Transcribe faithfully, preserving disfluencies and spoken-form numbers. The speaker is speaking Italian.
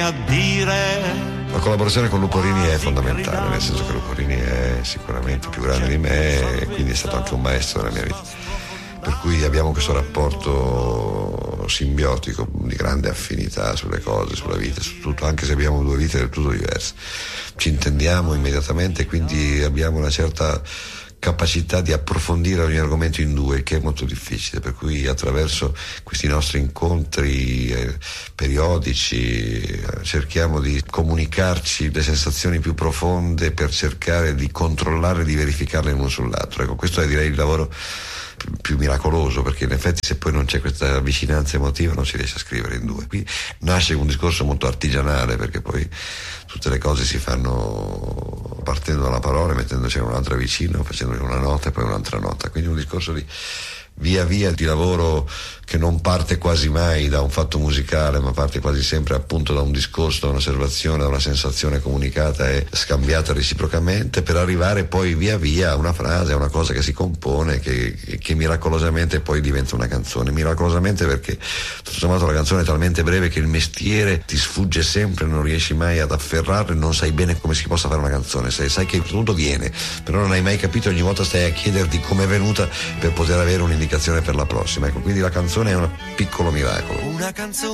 a dire. La collaborazione con Luporini è fondamentale, nel senso che Luporini è sicuramente più grande di me e quindi è stato anche un maestro della mia vita, per cui abbiamo questo rapporto simbiotico di grande affinità sulle cose, sulla vita, su tutto, anche se abbiamo due vite del tutto diverse. Ci intendiamo immediatamente, quindi abbiamo una certa capacità di approfondire ogni argomento in due, che è molto difficile, per cui attraverso questi nostri incontri eh, periodici eh, cerchiamo di comunicarci le sensazioni più profonde per cercare di controllare e di verificarle l'uno sull'altro. Ecco, questo è, direi, il lavoro più miracoloso, perché in effetti se poi non c'è questa vicinanza emotiva non si riesce a scrivere in due. Qui nasce un discorso molto artigianale, perché poi tutte le cose si fanno partendo da una parola, mettendoci un'altra vicino, facendoci una nota e poi un'altra nota, quindi un discorso di via via di lavoro che non parte quasi mai da un fatto musicale, ma parte quasi sempre appunto da un discorso, da un'osservazione, da una sensazione comunicata e scambiata reciprocamente, per arrivare poi via via a una frase, a una cosa che si compone, che, che, che miracolosamente poi diventa una canzone. Miracolosamente, perché tutto sommato la canzone è talmente breve che il mestiere ti sfugge sempre, non riesci mai ad afferrarlo e non sai bene come si possa fare una canzone. Sai, sai che tutto viene, però non hai mai capito, ogni volta stai a chiederti come è venuta per poter avere un'indicazione per la prossima. Ecco, quindi la canzone è un piccolo miracolo. Una canzone